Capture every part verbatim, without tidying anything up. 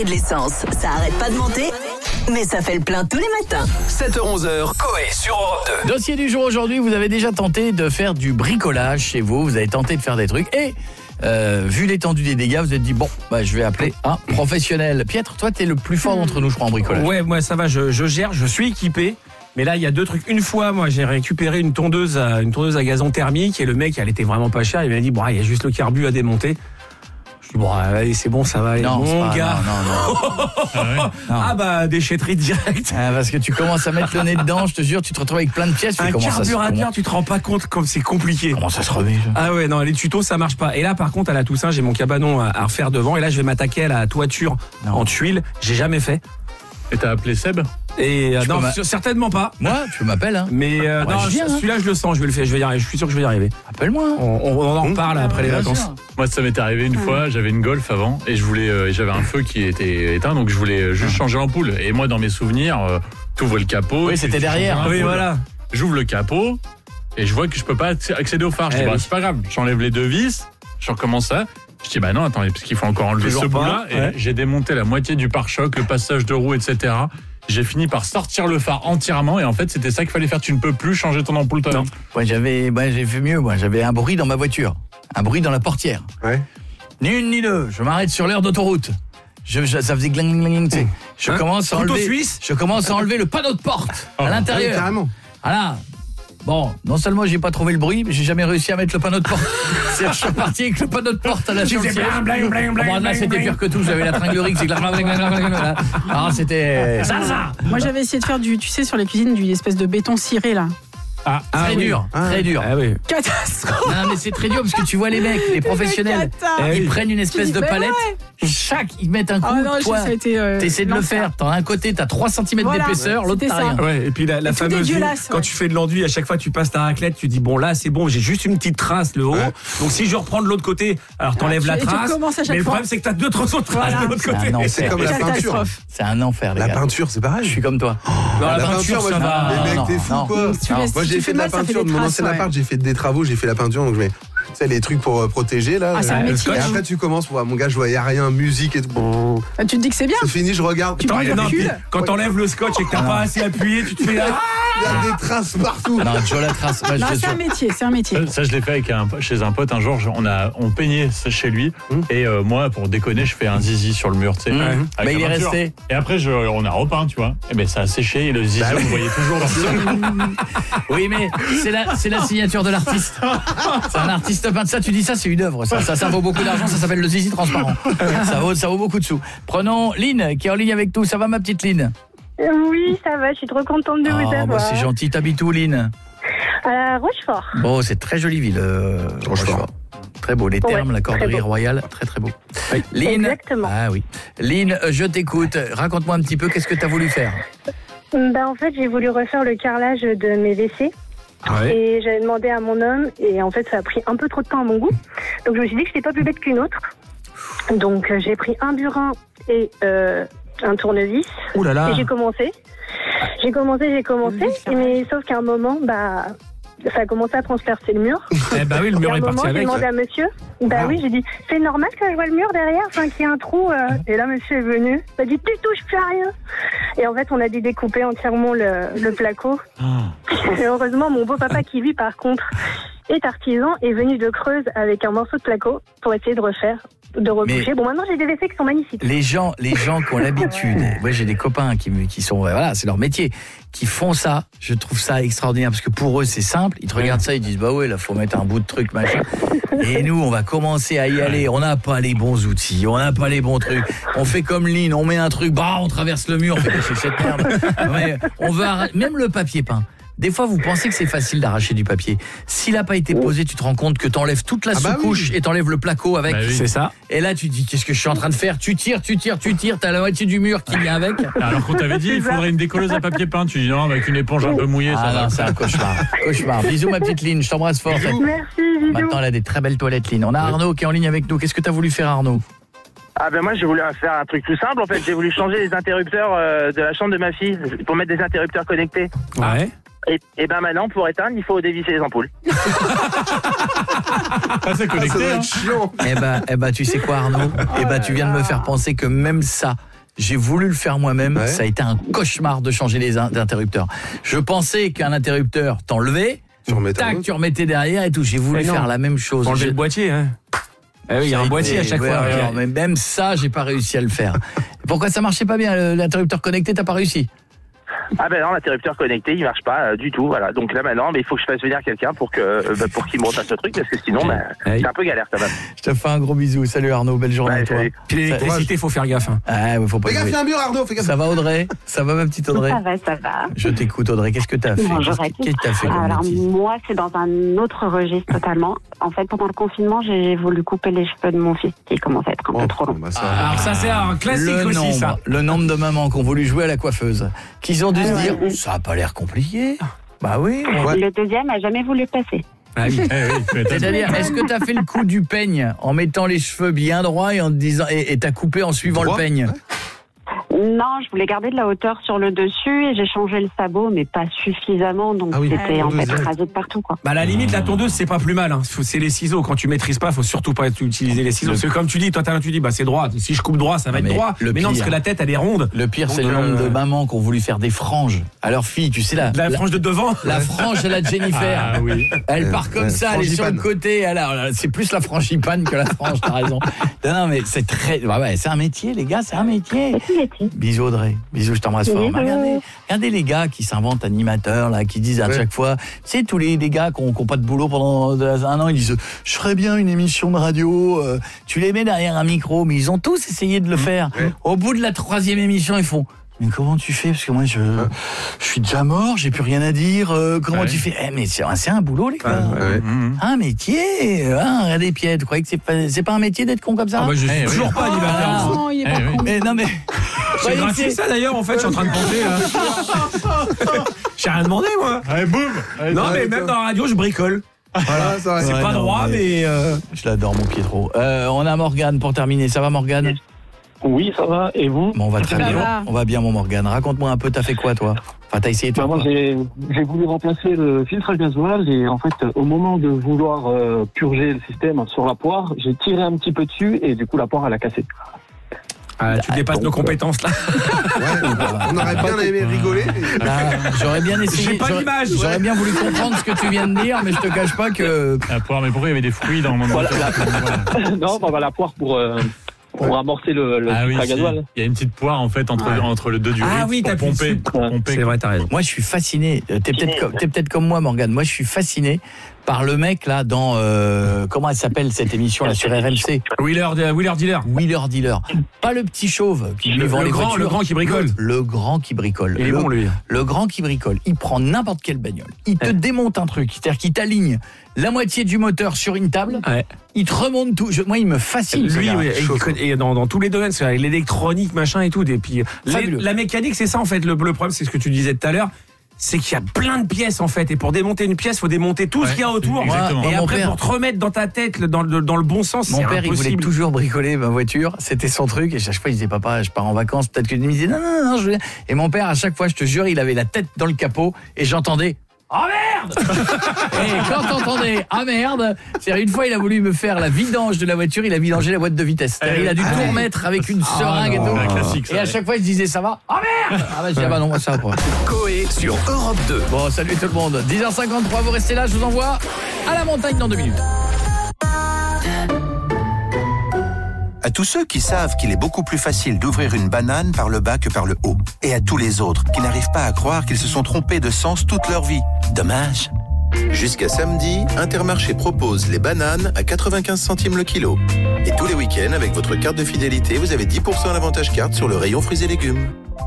De l'essence, ça arrête pas de monter, mais ça fait le plein tous les matins. sept heures onze, Coé sur Europe deux. Dossier du jour aujourd'hui, vous avez déjà tenté de faire du bricolage chez vous, vous avez tenté de faire des trucs et euh, vu l'étendue des dégâts, vous vous êtes dit bon, bah je vais appeler un professionnel. Pietre, toi t'es le plus fort d'entre nous, je crois, en bricolage. Ouais, moi ça va, je, je gère, je suis équipé. Mais là, il y a deux trucs. Une fois, moi, j'ai récupéré une tondeuse à, une tondeuse à gazon thermique et le mec, elle était vraiment pas chère. Il m'a dit bon, il y a juste le carbu à démonter. Je dis bon, allez, c'est bon, ça va. Non, mon pas, gars. non, non, non. ah, ouais. ah bah déchetterie directe. Ah, parce que tu commences à mettre le nez dedans, je te jure, tu te retrouves avec plein de pièces. Un comment carburateur, ça se... tu te rends pas compte comme c'est compliqué. Comment ça se remet ça Ah ouais, non, les tutos ça marche pas. Et là, par contre, à la Toussaint, j'ai mon cabanon à, à refaire devant. Et là, je vais m'attaquer à la toiture non. en tuiles. J'ai jamais fait. Et t'as appelé Seb? Et euh, non, m'a... certainement pas. Moi, tu m'appelles hein. Mais euh, ouais, non, je viens, celui-là, je le sens, je vais le faire, je vais y arriver. Je suis sûr que je vais y arriver. Appelle-moi. On, on, on en reparle mmh. après les vacances. Sûr. Moi, ça m'était arrivé une fois. J'avais une Golf avant et je voulais, euh, j'avais un feu qui était éteint, donc je voulais juste changer l'ampoule. Et moi, dans mes souvenirs, euh, t'ouvres le capot. Oui, c'était derrière. Oui, voilà. J'ouvre le capot et je vois que je peux pas accéder au phare. Je eh dis bah oui. c'est pas grave. J'enlève les deux vis. Je recommence ça. Je dis bah non, attendez, parce qu'il faut encore enlever Toujours ce pas, bout-là. ouais. Et j'ai démonté la moitié du pare-choc, le passage de roue, et cetera. J'ai fini par sortir le phare entièrement et en fait c'était ça qu'il fallait faire. Tu ne peux plus changer ton ampoule toi-même. Ouais, j'avais, ouais, j'ai fait mieux. Moi, j'avais un bruit dans ma voiture, un bruit dans la portière. Ouais. Ni une ni deux. Je m'arrête sur l'aire d'autoroute. Je, je, ça faisait gling gling gling. Tu sais. Je hein commence à enlever. Suisse je commence à enlever le panneau de porte à l'intérieur. Ouais, carrément. Voilà. Bon, non seulement j'ai pas trouvé le bruit, mais j'ai jamais réussi à mettre le panneau de porte. C'est-à-dire, je suis parti avec le panneau de porte à la chaussée. Bon, là, c'était pire que tout. J'avais la tringlerie, c'est que alors c'était ça, ça. Moi, j'avais essayé de faire du, tu sais, sur les cuisines, du espèce de béton ciré là. Ah, très ah, dur, oui. très dur. Ah, oui. Catastrophe. Non, mais c'est très dur parce que tu vois les mecs, les professionnels, les ils oui. prennent une espèce dis, de bah palette. Ouais. Chaque, ils mettent un coup. Oh non, toi, ça a été, euh, t'essaies de le faire. T'en as un côté, t'as trois centimètres voilà, d'épaisseur, l'autre c'était t'as ça. rien. Ouais, et puis la, la et fameuse ligne, quand ouais. tu fais de l'enduit, à chaque fois tu passes ta raclette, tu dis bon là c'est bon, j'ai juste une petite trace le haut. Ouais. Donc si je reprends de l'autre côté, alors t'enlèves ah, la tu, trace. Mais le problème c'est que t'as deux trois autres traces voilà. de l'autre côté. Non, c'est comme la peinture. C'est un enfer les La gars. peinture, c'est pareil. Je suis comme toi. Non, la, la peinture, peinture, ça moi, va. Mais mec, t'es fou quoi. Moi j'ai fait de la peinture de mon ancien appart, j'ai fait des travaux, j'ai fait la peinture, donc je mets tu sais, les trucs pour protéger là. Ah, c'est un métier. Et après tu commences, ouais, mon gars, je voyais rien, musique et tout. Ah, tu te dis que c'est bien. C'est fini, je regarde. Tu prends du recul. Quand t'enlèves le scotch et que t'as pas assez appuyé, tu te fais ah. Il y a des traces partout. Non, Joe la trace. Moi, non, je c'est un métier, c'est un métier. Ça, je l'ai fait avec un, chez un pote un jour. On a, on peignait ça chez lui mmh. et euh, moi, pour déconner, je fais un zizi sur le mur, tu sais. Mmh. Mais il est peinture. resté. Et après, je, on a repeint, tu vois. Et ben, ça a séché et le zizi, bah, on oui. voyait toujours dans le sol. Oui, mais c'est la, c'est la signature de l'artiste. C'est un artiste peint. Ça, tu dis ça, c'est une œuvre. Ça, ça, ça vaut beaucoup d'argent. Ça s'appelle le zizi transparent. Ça vaut, ça vaut beaucoup de sous. Prenons Lynn, qui est en ligne avec nous. Ça va, ma petite Lynn? Oui, ça va, je suis trop contente de oh, vous avoir. Bah c'est gentil, t'habites où, Lynn? À Rochefort. Bon, c'est très jolie ville, euh, Rochefort. Rochefort. Très beau, les thermes, ouais, la corderie royale, très très beau. Oui. Lynn, exactement. Ah oui. Lynn, je t'écoute. Raconte-moi un petit peu, qu'est-ce que t'as voulu faire? Ben, en fait, j'ai voulu refaire le carrelage de mes W C. Ouais. Et j'avais demandé à mon homme, et en fait, ça a pris un peu trop de temps à mon goût. Donc, je me suis dit que je n'étais pas plus bête qu'une autre. Donc, j'ai pris un burin et euh, un tournevis. Ouh là là. Et j'ai commencé. J'ai commencé, j'ai commencé. Oui, mais sauf qu'à un moment, bah, ça a commencé à transpercer le mur. Eh bah oui, le mur est parti avec. J'ai demandé à monsieur. Bah ah. oui, j'ai dit, c'est normal que je vois le mur derrière, enfin qu'il y a un trou. Euh... Et là, monsieur est venu. Il m'a dit, tu touches plus à rien. Et en fait, on a dû découper entièrement le, le placo. Ah. Et heureusement, mon beau-papa qui, lui, par contre, est artisan, est venu de Creuse avec un morceau de placo pour essayer de refaire. De reboucher. Mais bon, maintenant j'ai des W C qui sont magnifiques. Les gens, les gens qui ont l'habitude, ouais. Moi j'ai des copains qui, qui sont, voilà, c'est leur métier, qui font ça. Je trouve ça extraordinaire parce que pour eux c'est simple. Ils te regardent ça, ils disent bah ouais, là faut mettre un bout de truc machin. Et nous on va commencer à y aller. On n'a pas les bons outils, on n'a pas les bons trucs. On fait comme Lynn, on met un truc, bah on traverse le mur, on fait c'est cette merde. Mais on veut arra- même le papier peint. Des fois, vous pensez que c'est facile d'arracher du papier. S'il n'a pas été posé, tu te rends compte que t'enlèves toute la ah bah sous-couche oui. et t'enlèves le placo avec. Bah oui. C'est ça. Et là, tu te dis, qu'est-ce que je suis en train de faire? Tu tires, tu tires, tu tires, t'as la moitié du mur qui vient avec. Alors qu'on t'avait dit, il faudrait une décolleuse à papier peint. Tu dis non, avec une éponge un peu mouillée, ah ça non, va. c'est un cauchemar. Cauchemar. Bisous, ma petite Lynn, je t'embrasse fort. Merci, bisous. Maintenant, elle a des très belles toilettes, Lynn. On a Arnaud qui est en ligne avec nous. Qu'est-ce que t'as voulu faire, Arnaud? Ah ben moi j'ai voulu faire un truc tout simple en fait, j'ai voulu changer les interrupteurs euh, de la chambre de ma fille pour mettre des interrupteurs connectés. Ouais. Et, et ben maintenant pour éteindre il faut dévisser les ampoules. Ah, c'est connecté, ah, ça doit hein. être chiant. Eh ben, eh ben, tu sais quoi, Arnaud? Eh ben, tu viens de me faire penser que même ça, j'ai voulu le faire moi-même, ouais. Ça a été un cauchemar de changer les in- interrupteurs. Je pensais qu'un interrupteur t'enlevait, tac, tu remettais derrière et tout. J'ai voulu faire la même chose. Enlever le boîtier, hein. Ah oui, il y a un boîtier à chaque ouais, fois. Alors, mais même ça, j'ai pas réussi à le faire. Pourquoi ça marchait pas bien, l'interrupteur connecté, t'as pas réussi? Ah ben non, l'interrupteur connecté, il marche pas euh, du tout, voilà. Donc là maintenant, mais il faut que je fasse venir quelqu'un pour que euh, bah, pour qu'il me refasse ce truc, parce que sinon, bah, c'est un peu galère quand même. Je te fais un gros bisou. Salut Arnaud, belle journée ouais, à toi. Puis l'électricité, faut faire gaffe. Hein. Ah ouais, faut pas. Fais gaffe, il y a un mur, Arnaud. Fais gaffe. Ça va Audrey? Ça va ma petite Audrey? Ça va, ça va. Je t'écoute Audrey. Qu'est-ce que t'as fait? Bonjour, Qu'est-ce que t'as fait? Alors moi, c'est dans un autre registre totalement. En fait, pendant le confinement, j'ai voulu couper les cheveux de mon fils qui commence à être un oh, peu trop long. Bah ça... Ah, alors ça, c'est un classique le aussi, nombre, ça. Le nombre de mamans qui ont voulu jouer à la coiffeuse, qu'ils ont dû ah, se dire, ouais. Ça a pas l'air compliqué. Bah oui. Ouais. Le deuxième a jamais voulu passer. Ah oui. C'est-à-dire, est-ce que t'as fait le coup du peigne en mettant les cheveux bien droits et en te disant et, et t'as coupé en suivant droit, le peigne? Ouais. Non, je voulais garder de la hauteur sur le dessus et j'ai changé le sabot, mais pas suffisamment, donc ah oui, c'était en fait rasé de partout, quoi. Bah à la limite, la tondeuse c'est pas plus mal. Hein. C'est les ciseaux. Quand tu maîtrises pas, faut surtout pas utiliser les ciseaux. Le... Parce que comme tu dis, toi t'as tu dis, bah c'est droit. Si je coupe droit, ça va être mais droit. Mais pire, non, parce que la tête elle est ronde. Le pire, c'est le nombre de mamans qui ont voulu faire des franges à leur fille. Tu sais la, la, la frange de devant. La frange de la Jennifer. Ah, oui. Elle part comme ouais, ça, elle est sur le côté. Alors c'est plus la frangipane que la frange. T'as raison. Non, non, mais c'est très. Bah ouais, c'est un métier, les gars, c'est un métier. Bisous Audrey. Bisous, je t'embrasse fort. Regardez, regardez les gars qui s'inventent animateurs, là, qui disent à ouais. chaque fois, tu sais, tous les, les gars qui n'ont pas de boulot pendant un an, ils disent, je ferais bien une émission de radio, euh, tu les mets derrière un micro, mais ils ont tous essayé de le faire. Ouais. Au bout de la troisième émission, ils font, mais comment tu fais? Parce que moi, je, ouais. je suis déjà mort, j'ai plus rien à dire. Euh, comment ouais. tu fais? Eh, mais c'est, c'est un boulot, les gars. Ouais, ouais. Mmh. Un métier. Hein, des pieds. Tu croyais que c'est pas, c'est pas un métier d'être con comme ça? Ah, bah, je suis eh, toujours oui. pas animateur. Ah, non, il est pas eh, con. Mais non, mais. J'ai gracié ça d'ailleurs, en fait, je suis en train de penser. Là. J'ai rien demandé, moi. Allez, boum. Allez, non, mais même dans la radio, je bricole. Voilà, ça, c'est ouais, pas non, droit, mais. mais euh... Je l'adore, mon Pietro. Euh, on a Morgane pour terminer. Ça va, Morgane? Oui, ça va. Et vous? Bon, on va très bien. Va. On va bien, mon Morgane. Raconte-moi un peu, t'as fait quoi, toi? Enfin, t'as essayé de faire bah, quoi? Moi, j'ai, j'ai voulu remplacer le filtre à gasoil et en fait, au moment de vouloir euh, purger le système sur la poire, j'ai tiré un petit peu dessus et du coup, la poire, elle a cassé. Ah, tu dépasses donc, nos compétences là. Ouais, on aurait bien aimé rigoler. Mais... Ah, j'aurais bien essayé. J'ai pas j'aurais, d'image. J'aurais ouais. bien voulu comprendre ce que tu viens de dire, mais je te cache pas que. La poire, mais pourquoi il y avait des fruits dans mon voilà, la... Non, bah, bah, la poire pour. Euh... Pour ouais. amorcer le, le ah oui, à gasoil. Si. Il y a une petite poire en fait entre, ah. entre le dos du riz ah oui, pour pomper. Pour pomper. C'est vrai, t'as raison. Moi, je suis fasciné. T'es peut-être, comme, t'es peut-être comme moi, Morgane. Moi, je suis fasciné par le mec là dans euh, comment elle s'appelle cette émission là sur R M C? Wheeler, Wheeler Dealer. Wheeler Dealer. Pas le petit chauve qui lui le, vend le les grand, voitures. Le grand qui bricole. Le, le grand qui bricole. Il est le, bon lui. Le grand qui bricole. Il prend n'importe quelle bagnole. Il te ouais. démonte un truc. C'est-à-dire qu'il t'aligne la moitié du moteur sur une table. Ouais. Il te remonte tout. Je, moi, il me fascine. Lui, oui, et, et dans, dans tous les domaines, c'est l'électronique, machin et tout. Et puis les, la mécanique, c'est ça en fait. Le, le problème, c'est ce que tu disais tout à l'heure. C'est qu'il y a plein de pièces en fait, et pour démonter une pièce, faut démonter tout ouais, ce qu'il y a autour. Exactement. Et mon après, père, pour te remettre dans ta tête, dans le, dans le bon sens, mon c'est père, impossible. Il voulait toujours bricoler ma voiture, c'était son truc, et chaque fois il disait papa, je pars en vacances, peut-être que je me disais non non non, je... et mon père à chaque fois, je te jure, il avait la tête dans le capot, et j'entendais. Oh merde! Et quand t'entendais ah merde, c'est-à-dire une fois il a voulu me faire la vidange de la voiture, il a vidangé la boîte de vitesse. C'est-à-dire, il a dû tout remettre avec une seringue oh, et tout. Classique, ça, et à chaque fois il se disait ça va? Oh merde! Ah bah je dis ah bah non moi ça va pas. Coé sur Europe deux. Bon salut tout le monde. dix heures cinquante-trois, vous restez là, je vous envoie à la montagne dans deux minutes. À tous ceux qui savent qu'il est beaucoup plus facile d'ouvrir une banane par le bas que par le haut. Et à tous les autres qui n'arrivent pas à croire qu'ils se sont trompés de sens toute leur vie. Dommage. Jusqu'à samedi, Intermarché propose les bananes à quatre-vingt-quinze centimes le kilo. Et tous les week-ends, avec votre carte de fidélité, vous avez dix pour cent d'avantage carte sur le rayon fruits et légumes.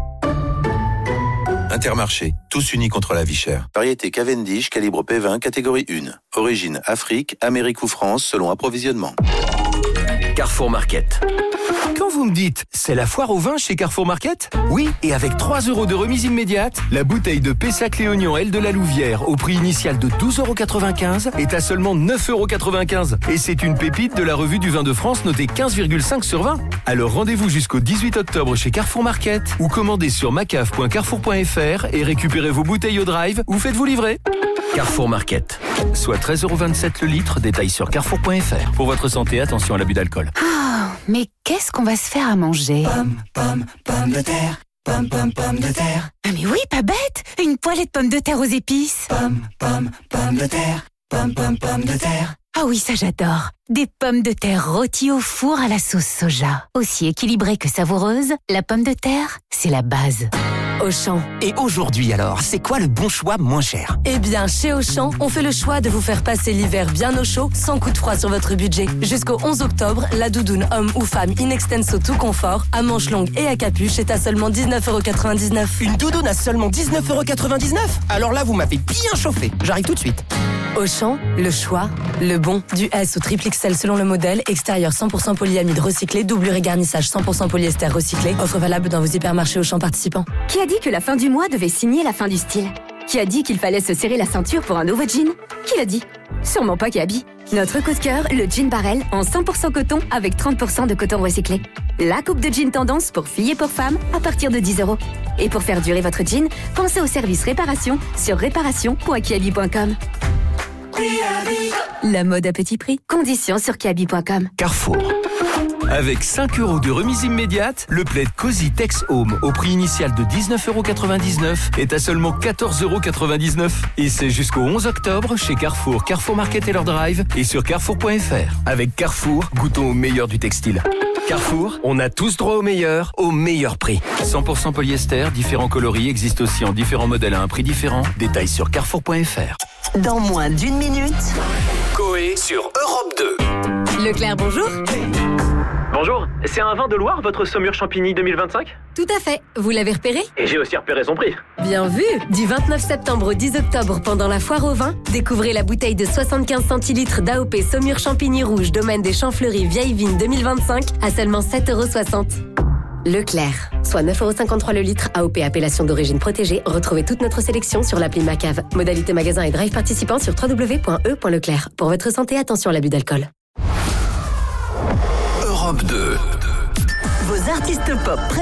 Intermarché, tous unis contre la vie chère. Variété Cavendish, calibre P vingt, catégorie un. Origine Afrique, Amérique ou France, selon approvisionnement. Carrefour Market. Quand vous me dites, c'est la foire au vin chez Carrefour Market? Oui, et avec trois euros de remise immédiate, la bouteille de Pessac Léognan L de la Louvière, au prix initial de douze euros quatre-vingt-quinze, est à seulement neuf euros quatre-vingt-quinze. Et c'est une pépite de la revue du vin de France notée quinze virgule cinq sur vingt. Alors rendez-vous jusqu'au dix-huit octobre chez Carrefour Market, ou commandez sur macaf point carrefour point fr et récupérez vos bouteilles au drive, ou faites-vous livrer. Carrefour Market. Soit treize euros vingt-sept le litre, détail sur carrefour point fr. Pour votre santé, attention à l'abus d'alcool. Ah. mais qu'est-ce qu'on va se faire à manger? Pomme, pomme, pomme de terre. Pomme, pomme, pomme de terre. Ah mais oui, pas bête. Une poêlée de pommes de terre aux épices. Pomme, pomme, pomme de terre. Pomme, pomme, pomme de terre. Ah oui, ça j'adore. Des pommes de terre rôties au four à la sauce soja. Aussi équilibrée que savoureuse, la pomme de terre, c'est la base. Auchan. Et aujourd'hui alors, c'est quoi le bon choix moins cher? Eh bien, chez Auchan, on fait le choix de vous faire passer l'hiver bien au chaud, sans coup de froid sur votre budget. Jusqu'au onze octobre, la doudoune homme ou femme in extenso tout confort, à manches longues et à capuche, est à seulement dix-neuf euros quatre-vingt-dix-neuf. Une doudoune à seulement dix-neuf euros quatre-vingt-dix-neuf? Alors là, vous m'avez bien chauffé. J'arrive tout de suite. Auchan, le choix, le bon. Du S au triple X L selon le modèle, extérieur cent pour cent polyamide recyclé, doublure et garnissage cent pour cent polyester recyclé. Offre valable dans vos hypermarchés Auchan participants. Qui a dit que la fin du mois devait signer la fin du style? Qui a dit qu'il fallait se serrer la ceinture pour un nouveau jean? Qui l'a dit? Sûrement pas Gabi. Notre coup de cœur, le jean Barrel en cent pour cent coton avec trente pour cent de coton recyclé. La coupe de jean tendance pour filles et pour femmes à partir de dix euros. Et pour faire durer votre jean, pensez au service réparation sur réparation point kiabi point com. La mode à petit prix. Conditions sur kiabi point com. Carrefour. Avec cinq euros de remise immédiate, le plaid Cozy Tex Home au prix initial de dix-neuf euros quatre-vingt-dix-neuf est à seulement quatorze euros quatre-vingt-dix-neuf. Et c'est jusqu'au onze octobre chez Carrefour, Carrefour Market et leur drive et sur carrefour point f r. Avec Carrefour, goûtons au meilleur du textile. Carrefour, on a tous droit au meilleur, au meilleur prix. cent pour cent polyester, différents coloris existent aussi en différents modèles à un prix différent. Détails sur carrefour point f r. Dans moins d'une minute, Coé sur Europe deux. Leclerc, bonjour. Bonjour, c'est un vin de Loire, votre Saumur Champigny deux mille vingt-cinq? Tout à fait. Vous l'avez repéré? Et j'ai aussi repéré son prix. Bien vu. Du vingt-neuf septembre au dix octobre, pendant la foire au vin, découvrez la bouteille de soixante-quinze centilitres d'A O P Saumur Champigny Rouge, domaine des Champs Fleuris Vieille Vigne deux mille vingt-cinq à seulement sept euros soixante. Leclerc, soit neuf euros cinquante-trois le litre, A O P appellation d'origine protégée. Retrouvez toute notre sélection sur l'appli Macave. Modalité magasin et drive participant sur w w w point e point leclerc. Pour votre santé, attention à l'abus d'alcool. Europe deux. Vos artistes pop